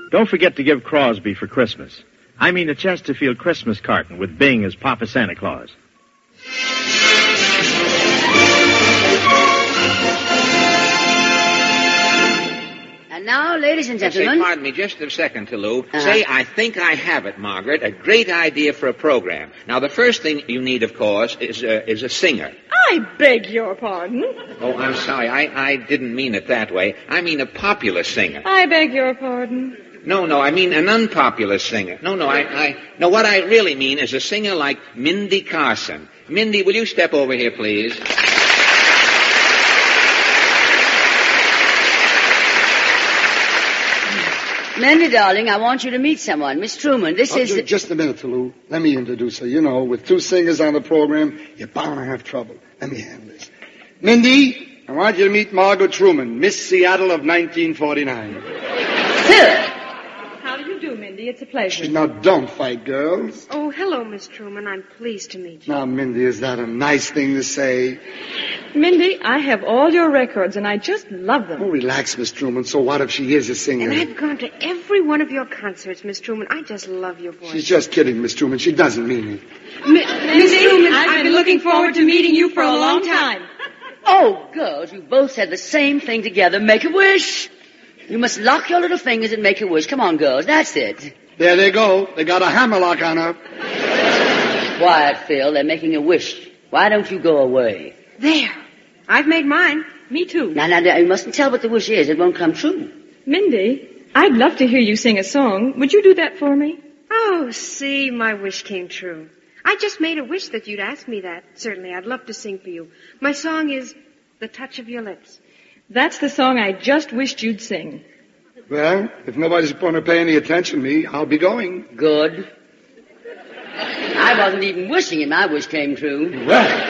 Don't forget to give Crosby for Christmas. I mean a Chesterfield Christmas carton with Bing as Papa Santa Claus. And now, ladies and gentlemen... Say, pardon me just a second, Toulouse. Say, I think I have it, Margaret. A great idea for a program. Now, the first thing you need, of course, is a singer. I beg your pardon. Oh, I'm sorry. I didn't mean it that way. I mean a popular singer. I beg your pardon. No, I mean an unpopular singer. No, what I really mean is a singer like Mindy Carson. Mindy, will you step over here, please? Mindy, darling, I want you to meet someone. Miss Truman, this is... Just a minute, Toulouse. Let me introduce her. You know, with two singers on the program, you're bound to have trouble. Let me handle this. Mindy, I want you to meet Margot Truman, Miss Seattle of 1949. How do you do, Mindy? It's a pleasure. Now, don't fight, girls. Oh, hello, Miss Truman. I'm pleased to meet you. Now, Mindy, is that a nice thing to say? Mindy, I have all your records, and I just love them. Oh, relax, Miss Truman. So what if she is a singer? And I've gone to every one of your concerts, Miss Truman. I just love your voice. She's just kidding, Miss Truman. She doesn't mean it. Miss Truman, I've been looking forward to meeting you for a long time. Oh, girls, you both said the same thing together. Make a wish. You must lock your little fingers and make a wish. Come on, girls. That's it. There they go. They got a hammerlock on her. Quiet, Phil. They're making a wish. Why don't you go away? There. I've made mine. Me too. Now, you mustn't tell what the wish is. It won't come true. Mindy, I'd love to hear you sing a song. Would you do that for me? Oh, see, my wish came true. I just made a wish that you'd ask me that. Certainly, I'd love to sing for you. My song is The Touch of Your Lips. That's the song I just wished you'd sing. Well, if nobody's going to pay any attention to me, I'll be going. Good. I wasn't even wishing it. My wish came true. Well...